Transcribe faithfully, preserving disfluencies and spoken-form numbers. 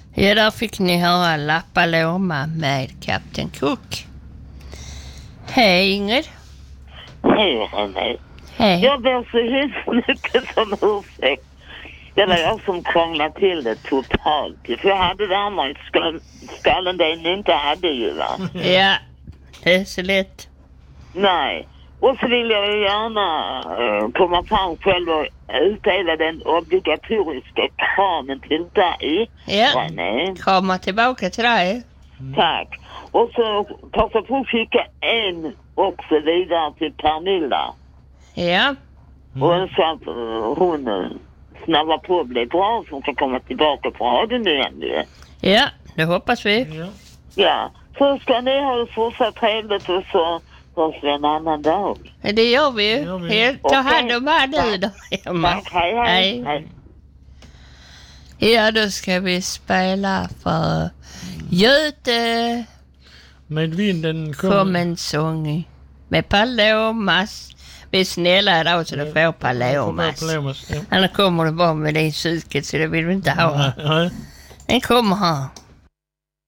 Ja, där fick ni höra La Paloma med Kapten Cook. Hej Ingrid. Hej René. Hej. Jag ber så hemskt mycket som ursäkt. Det var jag som krånglade till det totalt. För jag hade det här med skall, skallen det ni inte hade ju va? Ja, det är så lätt. Nej. Och så vill jag ju gärna uh, komma fram själv och utdela den obligatoriska kramen till dig. Ja, René. komma tillbaka till dig. Mm. Tack. Och så passa på att skicka en också vidare till Pernilla. Ja. Mm. Och så att uh, hon uh, snabbar på att bli bra så hon kan komma tillbaka på radion igen. Ja, det hoppas vi. Ja. Ja, så ska ni ha det fortsatt trevligt och så hörs vi en annan dag. Det gör vi ju. Det gör vi. Helt, ta hand om här nu då. Tack, hej, hej. hej. Ja, då ska vi spela för Göte. Med vinden Kom kom. en sång med Palomas. Vi är snälla idag så du får Palomas. Palomas, ja. Annars kommer det bara med det psyket så det vill vi inte ha. Nej, nej. Den kommer här.